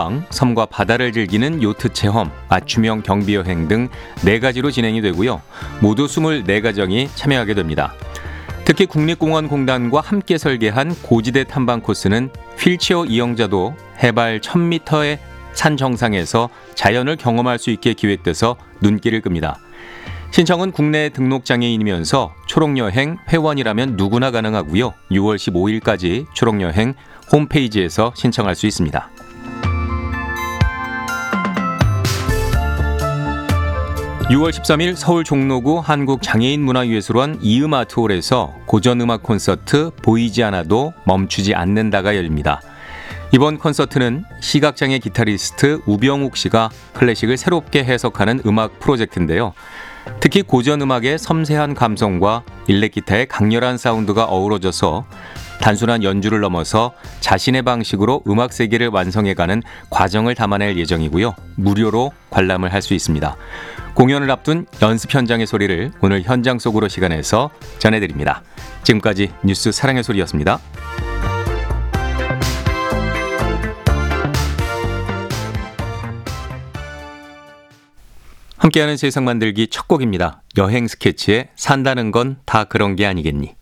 관광, 섬과 바다를 즐기는 요트 체험, 맞춤형 경비 여행 등 4가지로 진행이 되고요. 모두 24가정이 참여하게 됩니다. 특히 국립공원공단과 함께 설계한 고지대 탐방 코스는 휠체어 이용자도 해발 1000m의 산 정상에서 자연을 경험할 수 있게 기획돼서 눈길을 끕니다. 신청은 국내 등록장애인이면서 초록여행 회원이라면 누구나 가능하고요. 6월 15일까지 초록여행 홈페이지에서 신청할 수 있습니다. (6월 13일) 서울 종로구 한국장애인문화예술원 이음아트홀에서 고전음악 콘서트 보이지 않아도 멈추지 않는다가 열립니다. 이번 콘서트는 시각장애 기타리스트 우병욱 씨가 클래식을 새롭게 해석하는 음악 프로젝트인데요. 특히 고전음악의 섬세한 감성과 일렉기타의 강렬한 사운드가 어우러져서 단순한 연주를 넘어서 자신의 방식으로 음악 세계를 완성해가는 과정을 담아낼 예정이고요. 무료로 관람을 할 수 있습니다. 공연을 앞둔 연습 현장의 소리를 오늘 현장 속으로 시간에서 전해드립니다. 지금까지 뉴스 사랑의 소리였습니다. 함께하는 세상 만들기 첫 곡입니다. 여행 스케치의 산다는 건 다 그런 게 아니겠니.